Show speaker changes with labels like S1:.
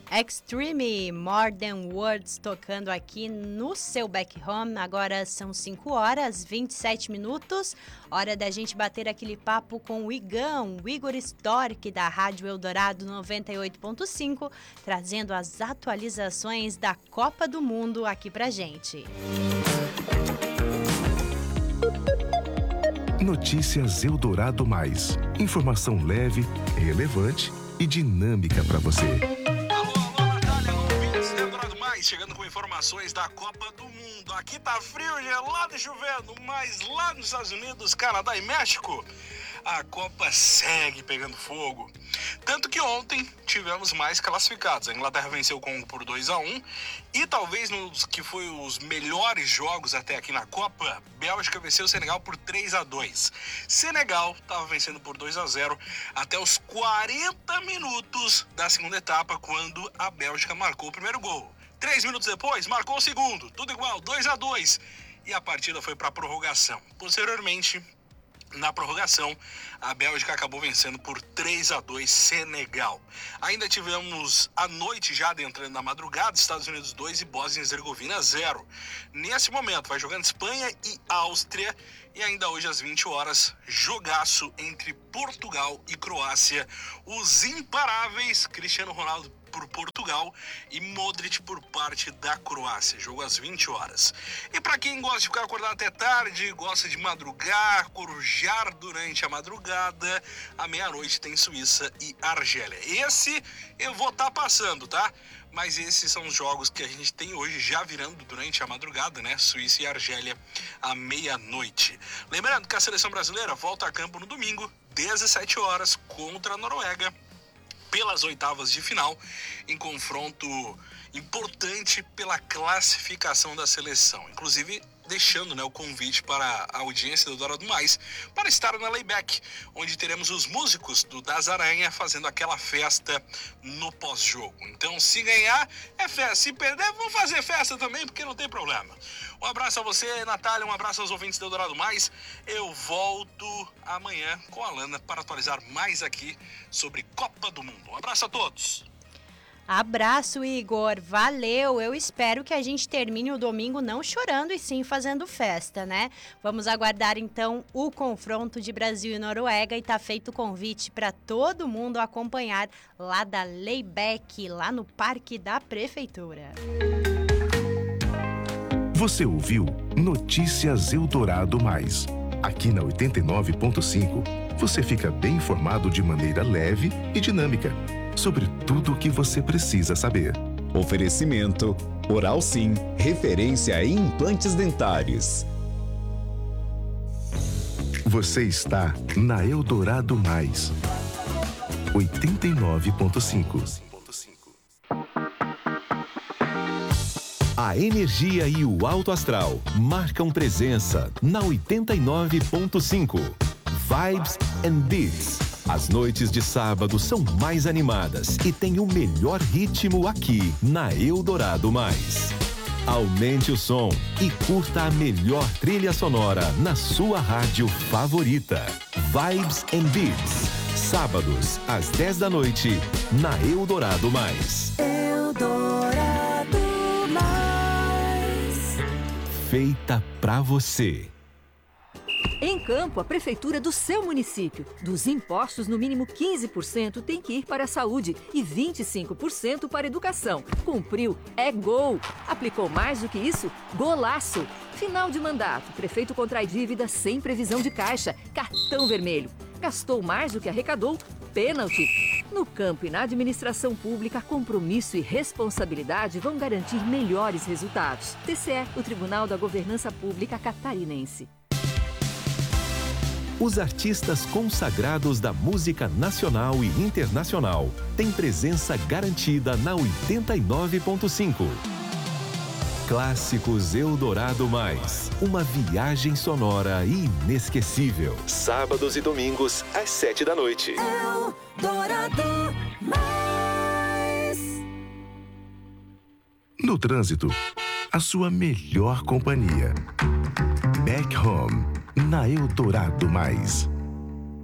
S1: Extreme, More Than Words, tocando aqui no seu Back Home. Agora são 5h27. Hora da gente bater aquele papo com o Igão, o Igor Stork, da Rádio Eldorado 98.5, trazendo as atualizações da Copa do Mundo aqui pra gente.
S2: Notícias Eldorado Mais. Informação leve, relevante e dinâmica para você.
S3: Chegando com informações da Copa do Mundo. Aqui tá frio, gelado e chovendo, mas lá nos Estados Unidos, Canadá e México, a Copa segue pegando fogo. Tanto que ontem tivemos mais classificados. A Inglaterra venceu o Congo por 2-1 e talvez nos que foi os melhores jogos até aqui na Copa, Bélgica venceu o Senegal por 3-2. Senegal estava vencendo por 2-0 até os 40 minutos da segunda etapa, quando a Bélgica marcou o primeiro gol. 3 minutos depois, marcou o segundo, tudo igual, 2-2, e a partida foi para a prorrogação. Posteriormente, na prorrogação, a Bélgica acabou vencendo por 3-2 Senegal. Ainda tivemos à noite, já adentrando na madrugada, Estados Unidos 2 e Bósnia e Herzegovina 0. Nesse momento, vai jogando Espanha e Áustria, e ainda hoje às 20 horas, jogaço entre Portugal e Croácia. Os imparáveis Cristiano Ronaldo por Portugal e Modric por parte da Croácia. Jogo às 20 horas. E para quem gosta de ficar acordado até tarde, gosta de madrugar, corujar durante a madrugada, à meia-noite tem Suíça e Argélia. Esse eu vou estar passando, tá? Mas esses são os jogos que a gente tem hoje já virando durante a madrugada, né? Suíça e Argélia à meia-noite. Lembrando que a seleção brasileira volta a campo no domingo, 17 horas, contra a Noruega, pelas oitavas de final, em confronto importante pela classificação da seleção. Inclusive, deixando, né, o convite para a audiência do Eldorado Mais para estar na Layback, onde teremos os músicos do Das Aranha fazendo aquela festa no pós-jogo. Então, se ganhar, é festa. Se perder, vamos fazer festa também, porque não tem problema. Um abraço a você, Natália, um abraço aos ouvintes do Eldorado Mais. Eu volto amanhã com a Lana para atualizar mais aqui sobre Copa do Mundo. Um abraço a todos.
S1: Abraço, Igor. Valeu. Eu espero que a gente termine o domingo não chorando e sim fazendo festa, né? Vamos aguardar então o confronto de Brasil e Noruega, e tá feito o convite para todo mundo acompanhar lá da Layback, lá no Parque da Prefeitura.
S2: Você ouviu Notícias Eldorado Mais. Aqui na 89.5, você fica bem informado de maneira leve e dinâmica sobre tudo o que você precisa saber.
S4: Oferecimento Oral Sim, referência em implantes dentários.
S2: Você está na Eldorado Mais 89.5. A energia e o alto astral marcam presença na 89.5. Vibes and Beats. As noites de sábado são mais animadas e tem o melhor ritmo aqui na Eldorado Mais. Aumente o som e curta a melhor trilha sonora na sua rádio favorita. Vibes and Beats. Sábados, às 10 da noite, na Eldorado Mais.
S5: Eldorado Mais.
S2: Feita pra você.
S6: Em Campo, a prefeitura do seu município. Dos impostos, no mínimo 15% tem que ir para a saúde e 25% para a educação. Cumpriu, é gol. Aplicou mais do que isso? Golaço. Final de mandato, prefeito contrai dívida sem previsão de caixa. Cartão vermelho. Gastou mais do que arrecadou? Pênalti. No campo e na administração pública, compromisso e responsabilidade vão garantir melhores resultados. TCE, o Tribunal da Governança Pública Catarinense.
S2: Os artistas consagrados da música nacional e internacional têm presença garantida na 89.5. Clássicos Eldorado Mais. Uma viagem sonora inesquecível. Sábados e domingos, às 7 da noite.
S5: Eldorado Mais.
S2: No trânsito, a sua melhor companhia. Back Home, na Eldorado Mais.